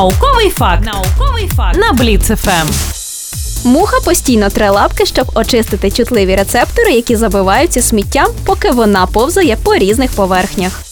Науковий факт. На Бліц ФМ. Муха постійно тре лапки, щоб очистити чутливі рецептори, які забиваються сміттям, поки вона повзає по різних поверхнях.